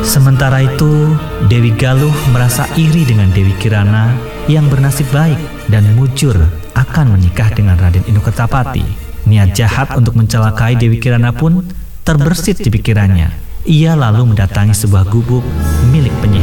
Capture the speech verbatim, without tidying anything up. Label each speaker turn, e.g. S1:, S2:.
S1: Sementara itu, Dewi Galuh merasa iri dengan Dewi Kirana yang bernasib baik dan mujur akan menikah dengan Raden Inokertapati. Niat jahat untuk mencelakai Dewi Kirana pun terbersit di pikirannya. Ia lalu mendatangi sebuah gubuk milik penyihir